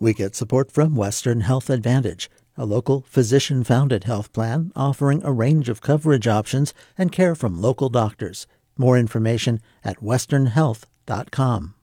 We get support from Western Health Advantage, a local physician-founded health plan offering a range of coverage options and care from local doctors. More information at westernhealth.com.